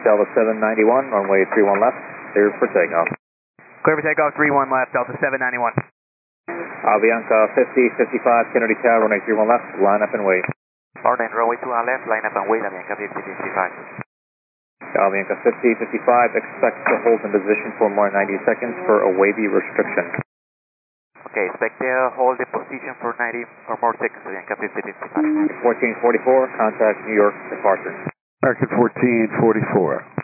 Delta 791, runway 31 left, clear for takeoff. Clear for takeoff, 31 left, Delta 791. Avianca 5055, Kennedy Tower, runway 31 left, line up and wait. Morning, runway 21 left, line up and wait, Avianca 5055. Avianca 5055, expect to hold in position for more than 90 seconds for a wavy restriction. Okay, expect to hold the position for 90 or more seconds, Avianca 5055. 1444, contact New York departure. American 1444.